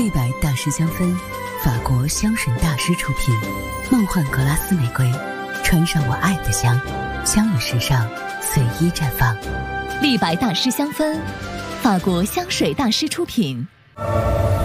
立白大师香氛，法国香水大师出品，梦幻格拉斯玫瑰，穿上我爱的香，香与时尚随意绽放。 立白大师香氛，法国香水大师出品。